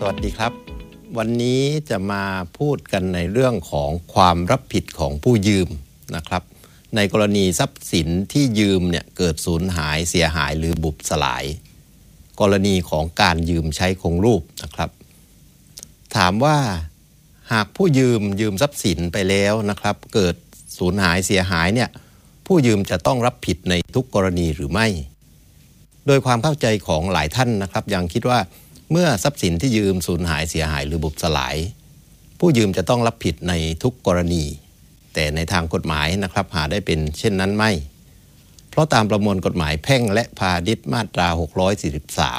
วัสดีครับวันนี้จะมาพูดกันในเรื่องของความรับผิดของผู้ยืมนะครับในกรณีทรัพย์สินที่ยืมเนี่ยเกิดสูญหายเสียหายหรือบุบสลายกรณีของการยืมใช้คงรูปนะครับถามว่าหากผู้ยืมทรัพย์สินไปแล้วนะครับเกิดสูญหายเสียหายเนี่ยผู้ยืมจะต้องรับผิดในทุกกรณีหรือไม่โดยความเข้าใจของหลายท่านนะครับยังคิดว่าเมื่อทรัพย์สินที่ยืมสูญหายเสียหายหรือบุบสลายผู้ยืมจะต้องรับผิดในทุกกรณีแต่ในทางกฎหมายนะครับหาได้เป็นเช่นนั้นไม่เพราะตามประมวลกฎหมายแพ่งและพาณิชย์มาตรา643